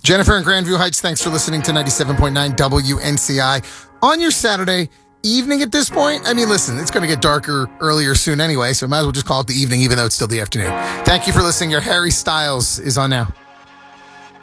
Jennifer in Grandview Heights, thanks for listening to 97.9 WNCI on your Saturday evening at this point. I mean, listen, it's going to get darker earlier soon anyway, so might as well just call it the evening, even though it's still the afternoon. Thank you for listening. Your Harry Styles is on now.